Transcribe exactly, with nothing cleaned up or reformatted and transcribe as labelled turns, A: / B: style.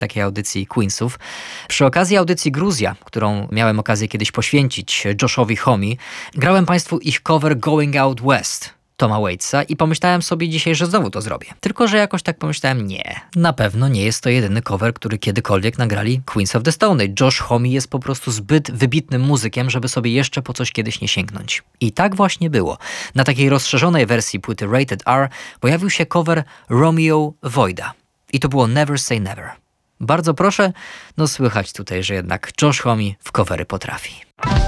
A: takiej audycji Queensów. Przy okazji audycji Gruzja, którą miałem okazję kiedyś poświęcić Joshowi Homme, grałem Państwu ich cover Going Out West Toma Waitsa i pomyślałem sobie dzisiaj, że znowu to zrobię. Tylko że jakoś tak pomyślałem, nie. Na pewno nie jest to jedyny cover, który kiedykolwiek nagrali Queens of the Stone Age. Josh Homme jest po prostu zbyt wybitnym muzykiem, żeby sobie jeszcze po coś kiedyś nie sięgnąć. I tak właśnie było. Na takiej rozszerzonej wersji płyty Rated R pojawił się cover Romeo Voida. I to było Never Say Never. Bardzo proszę, no słychać tutaj, że jednak Josh Homme w covery potrafi.